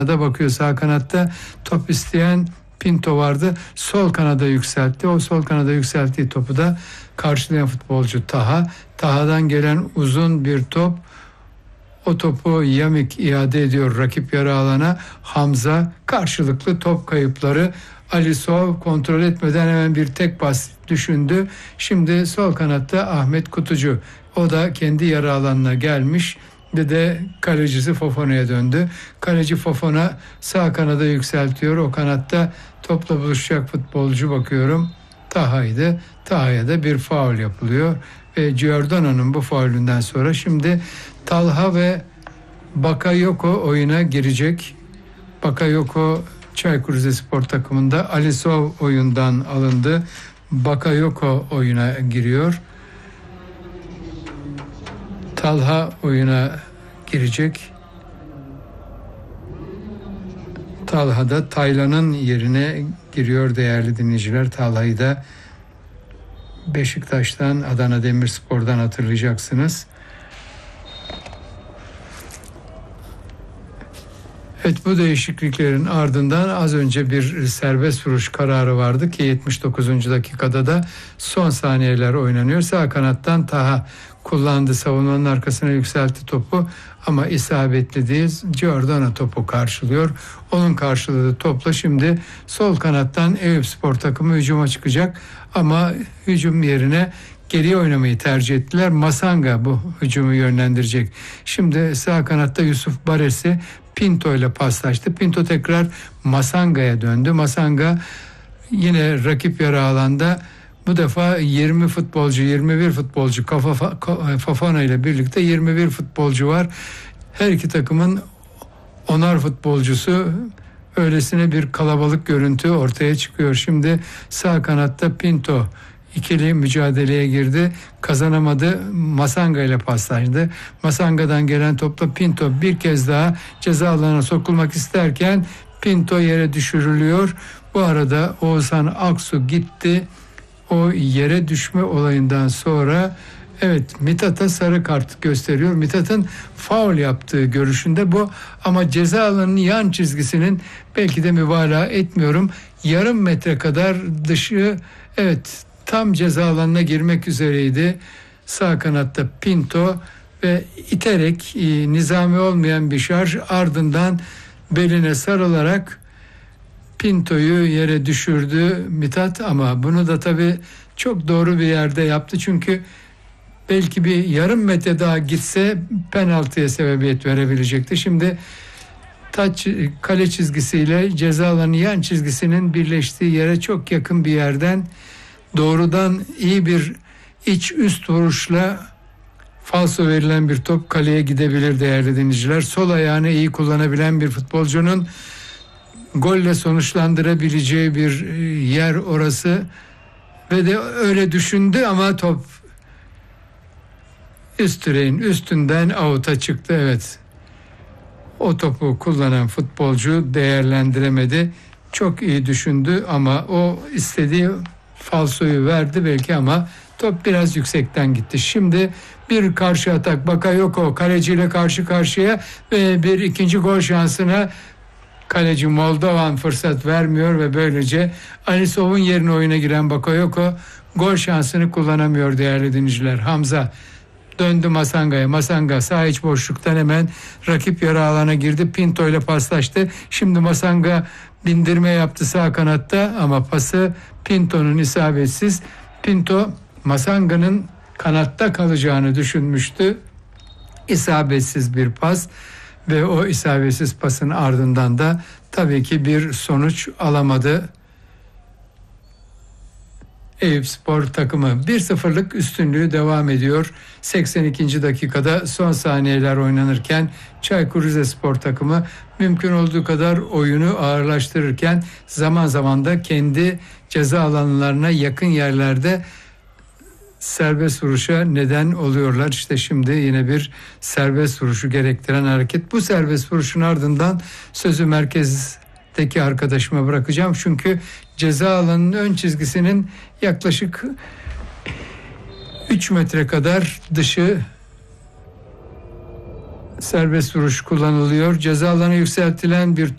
da bakıyor, sağ kanatta top isteyen Pinto vardı. Sol kanada yükseltti. O sol kanada yükselttiği topu da karşılayan futbolcu Taha. Taha'dan gelen uzun bir top. O topu Yamik iade ediyor rakip yarı alana. Hamza, karşılıklı top kayıpları. Alisov kontrol etmeden hemen bir tek pas düşündü. Şimdi sol kanatta Ahmet Kutucu. O da kendi yarı alanına gelmiş. De kalecisi Fofona'ya döndü. Kaleci Fofona sağ kanada yükseltiyor. O kanatta topla buluşacak futbolcu bakıyorum Taha'ydı. Taha'ya da bir faul yapılıyor. Ve Giordano'nun bu faulünden sonra şimdi Talha ve Bakayoko oyuna girecek. Bakayoko Çaykur Rizespor takımında, Alisov oyundan alındı. Bakayoko oyuna giriyor. Talha oyuna girecek. Talha da Taylan'ın yerine giriyor değerli dinleyiciler. Talha'yı da Beşiktaş'tan, Adana Demirspor'dan hatırlayacaksınız. Evet, bu değişikliklerin ardından az önce bir serbest vuruş kararı vardı ki 79. dakikada da son saniyeler oynanıyor. Sağ kanattan Taha kullandı, savunmanın arkasına yükseltti topu ama isabetli değil. Giordano topu karşılıyor. Onun karşıladığı topla şimdi sol kanattan Eyüpspor takımı hücuma çıkacak ama hücum yerine geriye oynamayı tercih ettiler. Masanga bu hücumu yönlendirecek. Şimdi sağ kanatta Yusuf Baresi Pinto ile paslaştı. Pinto tekrar Masanga'ya döndü. Masanga yine rakip yarı alanda, bu defa 21 futbolcu Fofana ile birlikte 21 futbolcu var. Her iki takımın 10'ar futbolcusu, öylesine bir kalabalık görüntü ortaya çıkıyor. Şimdi sağ kanatta Pinto ikili mücadeleye girdi. Kazanamadı. Masanga ile paslaştı. Masanga'dan gelen topla Pinto bir kez daha ceza alanına sokulmak isterken Pinto yere düşürülüyor. Bu arada Oğuzhan Aksu gitti. O yere düşme olayından sonra evet, Mithat'a sarı kart gösteriyor. Mithat'ın faul yaptığı görüşünde bu, ama ceza alanının yan çizgisinin, belki de mübalağa etmiyorum, yarım metre kadar dışı, evet, tam ceza alanına girmek üzereydi. Sağ kanatta Pinto ve iterek nizami olmayan bir şarj, ardından beline sarılarak Pinto'yu yere düşürdü Mithat, ama bunu da tabii çok doğru bir yerde yaptı. Çünkü belki bir yarım metre daha gitse penaltıya sebebiyet verebilecekti. Şimdi kale çizgisiyle ceza alanı yan çizgisinin birleştiği yere çok yakın bir yerden doğrudan iyi bir iç üst vuruşla falso verilen bir top kaleye gidebilir değerli dinleyiciler. Sol ayağını iyi kullanabilen bir futbolcunun golle sonuçlandırabileceği bir yer orası ve de öyle düşündü ama top üst direğin üstünden out'a çıktı. Evet, o topu kullanan futbolcu değerlendiremedi. Çok iyi düşündü ama o istediği falsoyu verdi belki, ama top biraz yüksekten gitti. Şimdi bir karşı atak, Bakayoko kaleciyle karşı karşıya ve bir ikinci gol şansına kaleci Moldovan fırsat vermiyor ve böylece Alisov'un yerine oyuna giren Bakayoko gol şansını kullanamıyor değerli dinleyiciler. Hamza döndü Masanga'ya. Masanga sağ iç boşluktan hemen rakip yarı alana girdi. Pinto ile paslaştı. Şimdi Masanga bindirme yaptı sağ kanatta ama pası Pinto'nun isabetsiz. Pinto Masanga'nın kanatta kalacağını düşünmüştü. İsabetsiz bir pas ve o isabetsiz pasın ardından da tabii ki bir sonuç alamadı Eyüpspor takımı. 1-0'lık üstünlüğü devam ediyor. 82. dakikada son saniyeler oynanırken Çaykur Rizespor takımı mümkün olduğu kadar oyunu ağırlaştırırken zaman zaman da kendi ceza alanlarına yakın yerlerde serbest vuruşa neden oluyorlar. İşte şimdi yine bir serbest vuruşu gerektiren hareket. Bu serbest vuruşun ardından sözü merkezdeki arkadaşıma bırakacağım. Çünkü ceza alanının ön çizgisinin yaklaşık 3 metre kadar dışı serbest vuruş kullanılıyor. Ceza alanı yükseltilen bir